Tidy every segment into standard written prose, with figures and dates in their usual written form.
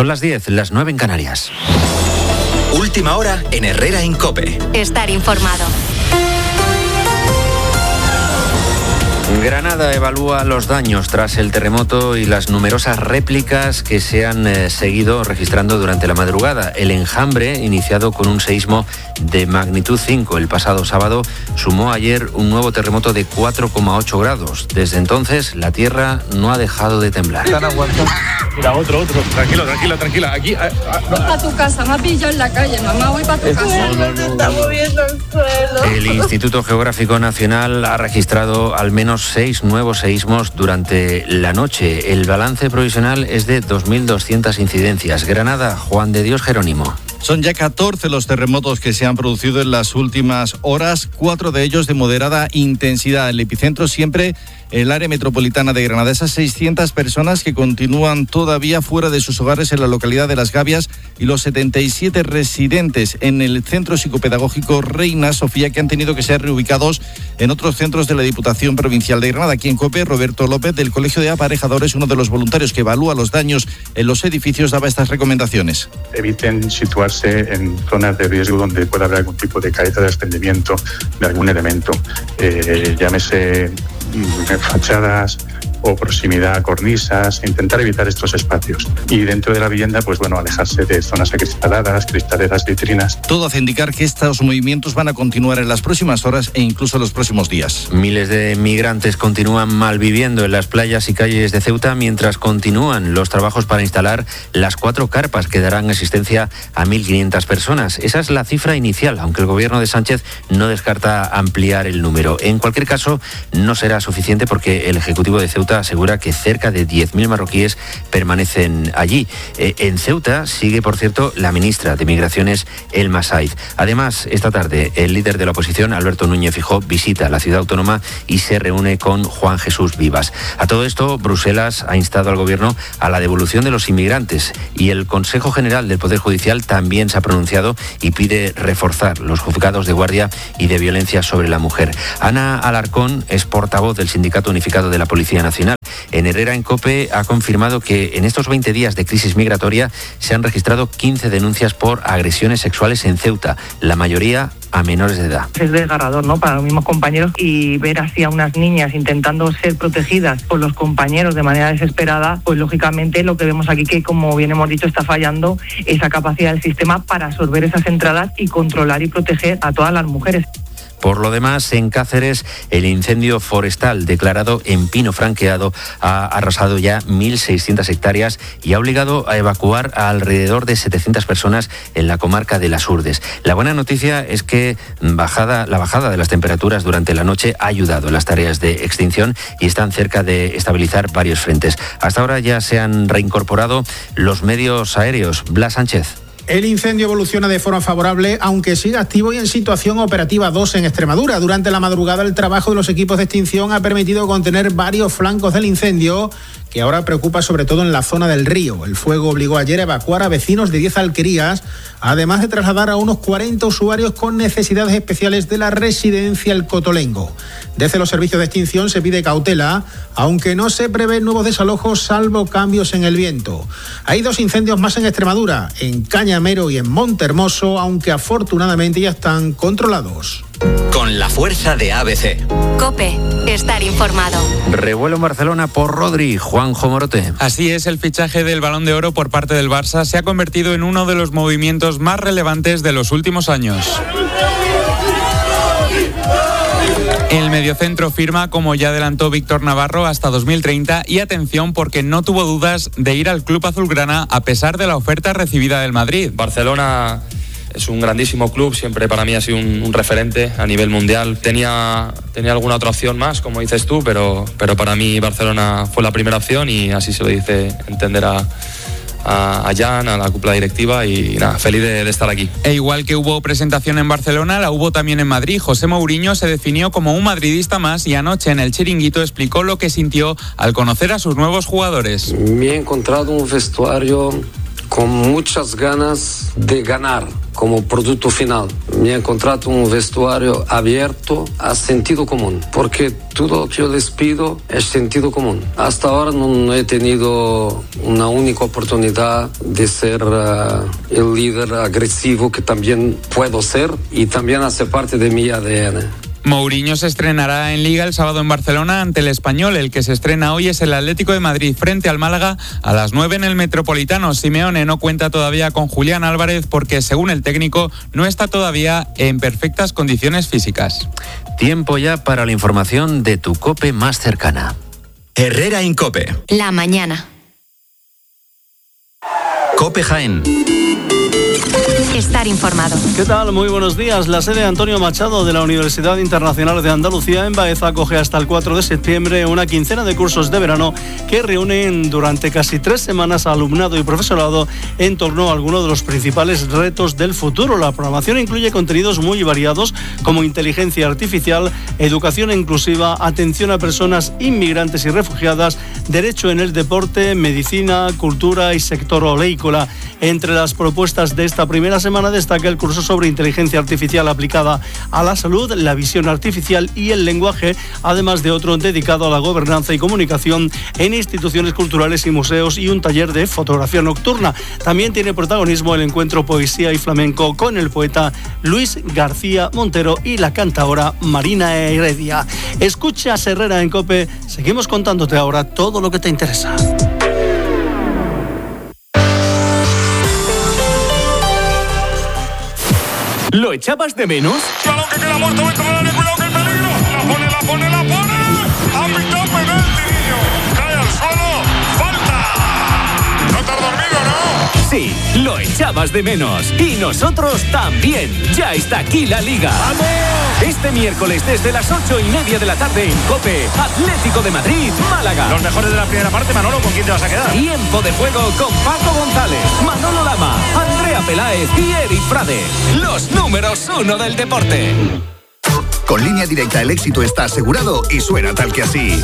Son las 10, las 9 en Canarias. Última hora en Herrera en COPE. Estar informado. Granada evalúa los daños tras el terremoto y las numerosas réplicas que se han seguido registrando durante la madrugada. El enjambre, iniciado con un seísmo de magnitud 5 el pasado sábado, sumó ayer un nuevo terremoto de 4,8 grados. Desde entonces, la tierra no ha dejado de temblar. Mira, otro. Tranquila. Aquí. Voy para tu casa, me ha pillado en la calle, mamá, voy para tu casa. Se está moviendo el suelo. El Instituto Geográfico Nacional ha registrado al menos 6 nuevos seísmos durante la noche. El balance provisional es de 2.200 incidencias. Granada, Juan de Dios Jerónimo. Son ya 14 los terremotos que se han producido en las últimas horas, 4 de ellos de moderada intensidad. El epicentro siempre en el área metropolitana de Granada. Esas 600 personas que continúan todavía fuera de sus hogares en la localidad de Las Gavias y los 77 residentes en el Centro Psicopedagógico Reina Sofía que han tenido que ser reubicados en otros centros de la Diputación Provincial de Granada. Aquí en COPE, Roberto López, del Colegio de Aparejadores, uno de los voluntarios que evalúa los daños en los edificios, daba estas recomendaciones. Eviten situarse en zonas de riesgo donde pueda haber algún tipo de caída de desprendimiento de algún elemento, llámese fachadas o proximidad a cornisas, intentar evitar estos espacios. Y dentro de la vivienda, alejarse de zonas acristaladas, cristaleras, vitrinas. Todo hace indicar que estos movimientos van a continuar en las próximas horas e incluso en los próximos días. Miles de migrantes continúan malviviendo en las playas y calles de Ceuta mientras continúan los trabajos para instalar las 4 carpas que darán asistencia a 1.500 personas. Esa es la cifra inicial, aunque el gobierno de Sánchez no descarta ampliar el número. En cualquier caso, no será suficiente porque el Ejecutivo de Ceuta asegura que cerca de 10.000 marroquíes permanecen allí. En Ceuta sigue, por cierto, la ministra de Migraciones, Elma Saiz. Además, esta tarde, el líder de la oposición, Alberto Núñez Feijóo, visita la ciudad autónoma y se reúne con Juan Jesús Vivas. A todo esto, Bruselas ha instado al gobierno a la devolución de los inmigrantes y el Consejo General del Poder Judicial también se ha pronunciado y pide reforzar los juzgados de guardia y de violencia sobre la mujer. Ana Alarcón es portavoz del Sindicato Unificado de la Policía Nacional. En Herrera en COPE ha confirmado que en estos 20 días de crisis migratoria se han registrado 15 denuncias por agresiones sexuales en Ceuta, la mayoría a menores de edad. Es desgarrador, ¿no?, para los mismos compañeros, y ver así a unas niñas intentando ser protegidas por los compañeros de manera desesperada, pues lógicamente lo que vemos aquí que, como bien hemos dicho, está fallando esa capacidad del sistema para absorber esas entradas y controlar y proteger a todas las mujeres. Por lo demás, en Cáceres, el incendio forestal declarado en pino franqueado ha arrasado ya 1.600 hectáreas y ha obligado a evacuar a alrededor de 700 personas en la comarca de Las Urdes. La buena noticia es que la bajada de las temperaturas durante la noche ha ayudado en las tareas de extinción y están cerca de estabilizar varios frentes. Hasta ahora ya se han reincorporado los medios aéreos. Blas Sánchez. El incendio evoluciona de forma favorable, aunque sigue activo y en situación operativa 2 en Extremadura. Durante la madrugada, el trabajo de los equipos de extinción ha permitido contener varios flancos del incendio, que ahora preocupa sobre todo en la zona del río. El fuego obligó ayer a evacuar a vecinos de 10 alquerías, además de trasladar a unos 40 usuarios con necesidades especiales de la residencia El Cotolengo. Desde los servicios de extinción se pide cautela, aunque no se prevén nuevos desalojos salvo cambios en el viento. Hay 2 incendios más en Extremadura, en Cañamero y en Montehermoso, aunque afortunadamente ya están controlados. Con la fuerza de ABC. COPE, estar informado. Revuelo en Barcelona por Rodri, Juanjo Morote. Así es, el fichaje del Balón de Oro por parte del Barça se ha convertido en uno de los movimientos más relevantes de los últimos años. El mediocentro firma, como ya adelantó Víctor Navarro, hasta 2030 y atención porque no tuvo dudas de ir al club azulgrana a pesar de la oferta recibida del Madrid. Barcelona es un grandísimo club, siempre para mí ha sido un referente a nivel mundial. Tenía alguna otra opción más, como dices tú, pero para mí Barcelona fue la primera opción y así se lo dice entender a Jan, a la cúpula directiva y nada, feliz de estar aquí. E igual que hubo presentación en Barcelona, la hubo también en Madrid. José Mourinho se definió como un madridista más y anoche en el Chiringuito explicó lo que sintió al conocer a sus nuevos jugadores. Me he encontrado un vestuario con muchas ganas de ganar como producto final. Me he encontrado un vestuario abierto a sentido común, porque todo lo que yo les pido es sentido común. Hasta ahora no he tenido una única oportunidad de ser el líder agresivo que también puedo ser y también hace parte de mi ADN. Mourinho se estrenará en Liga el sábado en Barcelona ante el Español. El que se estrena hoy es el Atlético de Madrid frente al Málaga a las 9 en el Metropolitano. Simeone no cuenta todavía con Julián Álvarez porque, según el técnico, no está todavía en perfectas condiciones físicas. Tiempo ya para la información de tu COPE más cercana. Herrera Incope. La mañana. COPE Jaén. Estar informado. ¿Qué tal? Muy buenos días. La sede Antonio Machado de la Universidad Internacional de Andalucía en Baeza acoge hasta el 4 de septiembre una quincena de cursos de verano que reúnen durante casi 3 semanas a alumnado y profesorado en torno a algunos de los principales retos del futuro. La programación incluye contenidos muy variados como inteligencia artificial, educación inclusiva, atención a personas inmigrantes y refugiadas, derecho en el deporte, medicina, cultura y sector oleícola. Entre las propuestas de esta primera semana destaca el curso sobre inteligencia artificial aplicada a la salud, la visión artificial y el lenguaje, además de otro dedicado a la gobernanza y comunicación en instituciones culturales y museos y un taller de fotografía nocturna. También tiene protagonismo el encuentro Poesía y Flamenco con el poeta Luis García Montero y la cantaora Marina Heredia. Escucha Herrera en COPE, seguimos contándote ahora todo lo que te interesa. ¿Lo echabas de menos? ¡Balón que queda muerto dentro del área! ¡Cuidado que el peligro! ¡La pone! ¡Ha pitado penalti, niño! ¡Cae al suelo! ¡Falta! ¿No te has dormido, no? Sí, lo echabas de menos. Y nosotros también. Ya está aquí la Liga. ¡Vamos! Este miércoles desde las 8:30 de la tarde en COPE, Atlético de Madrid, Málaga. Los mejores de la primera parte, Manolo, ¿con quién te vas a quedar? Tiempo de juego con Paco González, Manolo Lama, Andrea Peláez y Eric Frade. Los números 1 del deporte. Con Línea Directa el éxito está asegurado y suena tal que así.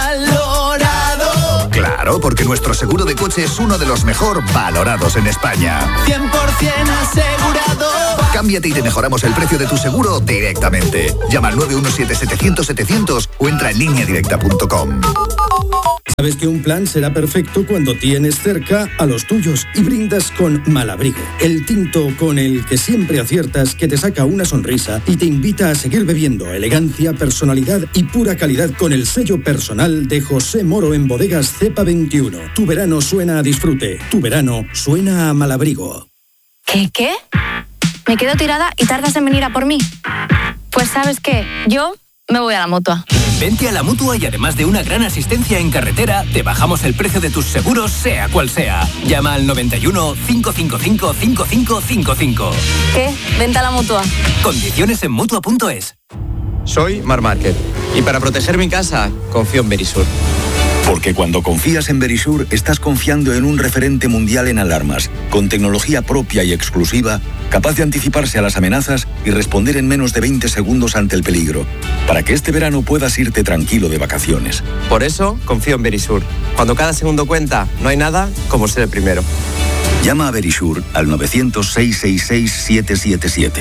¡Valorado! Claro, porque nuestro seguro de coche es uno de los mejor valorados en España. 100% asegurado. Cámbiate y te mejoramos el precio de tu seguro directamente. Llama al 917-700-700 o entra en lineadirecta.com. Sabes que un plan será perfecto cuando tienes cerca a los tuyos y brindas con Malabrigo, el tinto con el que siempre aciertas, que te saca una sonrisa y te invita a seguir bebiendo. Elegancia, personalidad y pura calidad con el sello personal de José Moro en Bodegas Cepa 21. Tu verano suena a disfrute, tu verano suena a Malabrigo. ¿Qué? ¿Me quedo tirada y tardas en venir a por mí? Pues ¿sabes qué? Yo me voy a la Mutua. Vente a la Mutua y además de una gran asistencia en carretera, te bajamos el precio de tus seguros, sea cual sea. Llama al 91 555 5555. ¿Qué? Vente a la Mutua. Condiciones en Mutua.es. Soy Marc Márquez y para proteger mi casa confío en Verisur. Porque cuando confías en Verisur, estás confiando en un referente mundial en alarmas, con tecnología propia y exclusiva, capaz de anticiparse a las amenazas y responder en menos de 20 segundos ante el peligro, para que este verano puedas irte tranquilo de vacaciones. Por eso, confío en Verisur. Cuando cada segundo cuenta, no hay nada como ser el primero. Llama a Verisur al 900-666-777.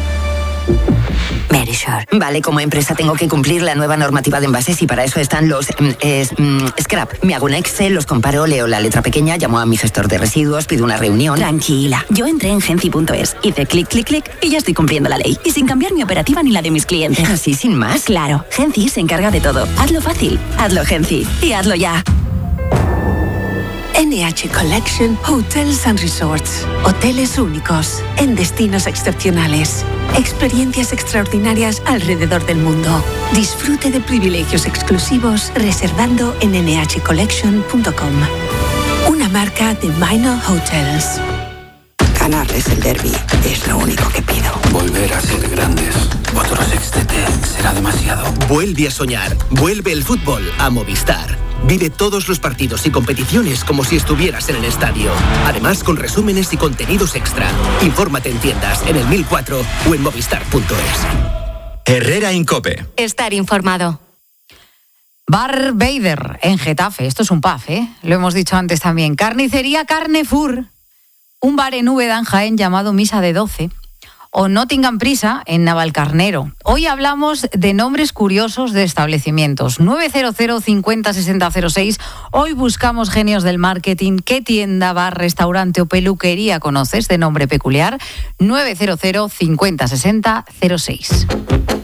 Verisure. Vale, como empresa tengo que cumplir la nueva normativa de envases y para eso están los scrap. Me hago un Excel, los comparo, leo la letra pequeña, llamo a mi gestor de residuos, pido una reunión. Tranquila, yo entré en Genci.es, hice clic y ya estoy cumpliendo la ley. Y sin cambiar mi operativa ni la de mis clientes. ¿Así sin más? Claro, Genci se encarga de todo. Hazlo fácil, hazlo Genci y hazlo ya. NH Collection Hotels and Resorts. Hoteles únicos, en destinos excepcionales. Experiencias extraordinarias alrededor del mundo. Disfrute de privilegios exclusivos reservando en nhcollection.com. Una marca de Minor Hotels. Ganarles el derbi es lo único que pido. Volver a ser grandes. Otro sextete será demasiado. Vuelve a soñar. Vuelve el fútbol a Movistar. Vive todos los partidos y competiciones como si estuvieras en el estadio. Además, con resúmenes y contenidos extra. Infórmate en tiendas, en el 1004 o en movistar.es. Herrera Incope. Estar informado. Bar Vader en Getafe. Esto es un pub, ¿eh? Lo hemos dicho antes también. Carnicería Carnefur. un bar en Úbeda, en Jaén, llamado Misa de 12, o No tengan prisa, en Navalcarnero. Hoy hablamos de nombres curiosos de establecimientos. 900 50 60 06. Hoy buscamos genios del marketing. ¿Qué tienda, bar, restaurante o peluquería conoces de nombre peculiar? 900 50 60 06.